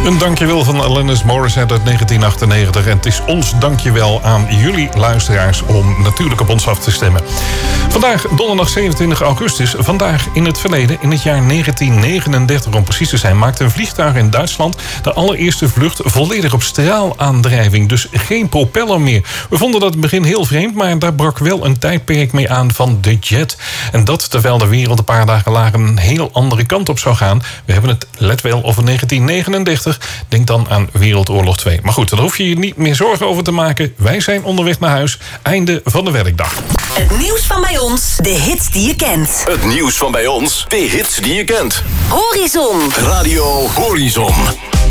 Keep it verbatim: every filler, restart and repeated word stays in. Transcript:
Een dankjewel van Alanis Morissette uit negentien achtennegentig. En het is ons dankjewel aan jullie luisteraars om natuurlijk op ons af te stemmen. Vandaag donderdag zevenentwintig augustus. Vandaag in het verleden, in het jaar negentien negenendertig om precies te zijn, maakte een vliegtuig in Duitsland de allereerste vlucht volledig op straalaandrijving. Dus geen propeller meer. We vonden dat in het begin heel vreemd, maar daar brak wel een tijdperk mee aan van de jet. En dat terwijl de wereld een paar dagen later een heel andere kant op zou gaan. We hebben het, let wel, over negentien negenendertig. Denk dan aan Wereldoorlog twee. Maar goed, daar hoef je je niet meer zorgen over te maken. Wij zijn onderweg naar huis. Einde van de werkdag. Het nieuws van bij ons, de hits die je kent. Het nieuws van bij ons, de hits die je kent. Horizon. Radio Horizon.